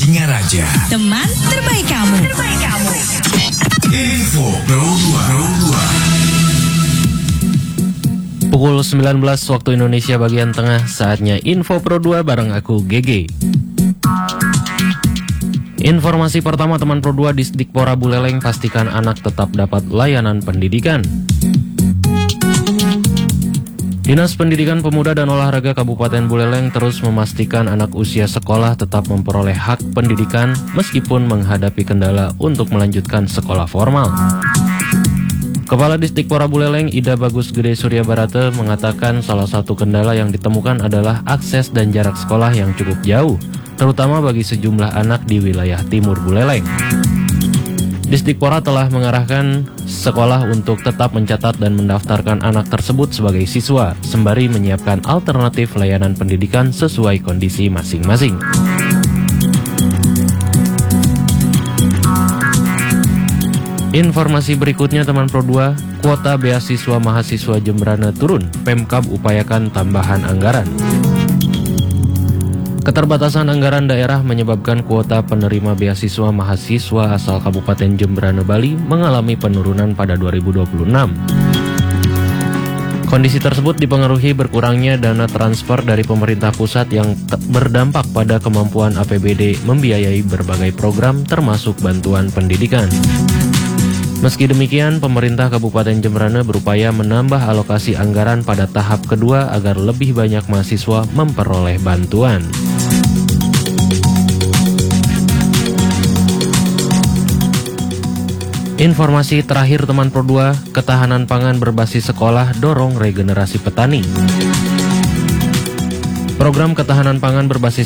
Singaraja. Teman terbaik kamu. Info Pro 2. Pukul 19 waktu Indonesia bagian tengah, saatnya Info Pro 2 bareng aku GG. Informasi pertama teman Pro 2, Disdikpora Buleleng pastikan anak tetap dapat layanan pendidikan. Dinas Pendidikan Pemuda dan Olahraga Kabupaten Buleleng terus memastikan anak usia sekolah tetap memperoleh hak pendidikan meskipun menghadapi kendala untuk melanjutkan sekolah formal. Kepala Disdikpora Buleleng Ida Bagus Gede Surya Barata mengatakan salah satu kendala yang ditemukan adalah akses dan jarak sekolah yang cukup jauh, terutama bagi sejumlah anak di wilayah timur Buleleng. Disdikpora telah mengarahkan sekolah untuk tetap mencatat dan mendaftarkan anak tersebut sebagai siswa, sembari menyiapkan alternatif layanan pendidikan sesuai kondisi masing-masing. Informasi berikutnya teman Pro 2, kuota beasiswa mahasiswa Jembrana turun, Pemkab upayakan tambahan anggaran. Keterbatasan anggaran daerah menyebabkan kuota penerima beasiswa mahasiswa asal Kabupaten Jembrana, Bali mengalami penurunan pada 2026. Kondisi tersebut dipengaruhi berkurangnya dana transfer dari pemerintah pusat yang berdampak pada kemampuan APBD membiayai berbagai program termasuk bantuan pendidikan. Meski demikian, pemerintah Kabupaten Jembrana berupaya menambah alokasi anggaran pada tahap kedua agar lebih banyak mahasiswa memperoleh bantuan. Informasi terakhir teman Pro 2, ketahanan pangan berbasis sekolah dorong regenerasi petani. Program ketahanan pangan berbasis